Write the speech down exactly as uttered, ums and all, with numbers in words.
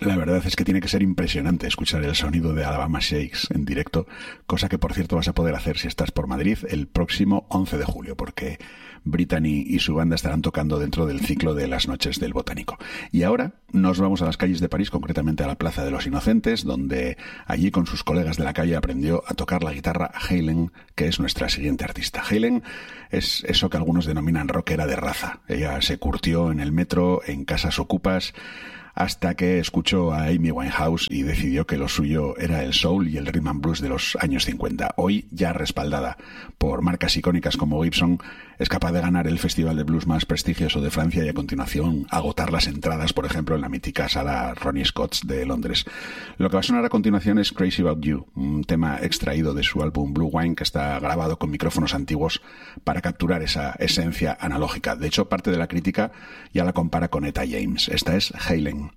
La verdad es que tiene que ser impresionante escuchar el sonido de Alabama Shakes en directo, cosa que por cierto vas a poder hacer si estás por Madrid el próximo once de julio, porque Brittany y su banda estarán tocando dentro del ciclo de las Noches del Botánico. Y ahora nos vamos a las calles de París, concretamente a la Plaza de los Inocentes, donde allí con sus colegas de la calle aprendió a tocar la guitarra Helen, que es nuestra siguiente artista. Helen es eso que algunos denominan rockera de raza. Ella se curtió en el metro, en casas ocupas, hasta que escuchó a Amy Winehouse y decidió que lo suyo era el soul y el rhythm and blues de los años cincuenta. Hoy, ya respaldada por marcas icónicas como Gibson, es capaz de ganar el festival de blues más prestigioso de Francia y a continuación agotar las entradas, por ejemplo, en la mítica sala Ronnie Scott's de Londres. Lo que va a sonar a continuación es Crazy About You, un tema extraído de su álbum Blue Wine que está grabado con micrófonos antiguos para capturar esa esencia analógica. De hecho, parte de la crítica ya la compara con Etta James. Esta es Helen.